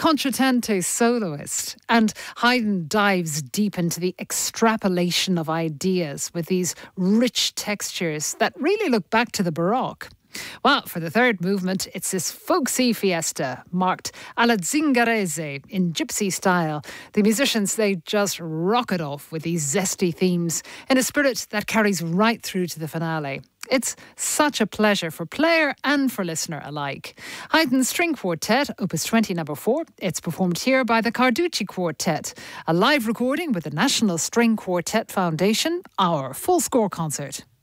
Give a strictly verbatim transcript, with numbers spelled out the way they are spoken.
concertante soloist, and Haydn dives deep into the extrapolation of ideas with these rich textures that really look back to the Baroque. Well, for the third movement, it's this folksy fiesta marked alla zingarese in gypsy style. The musicians, they just rock it off with these zesty themes in a spirit that carries right through to the finale. It's such a pleasure for player and for listener alike. Haydn's String Quartet, Opus twenty, number four. It's performed here by the Carducci Quartet, a live recording with the National String Quartet Foundation, our full score concert.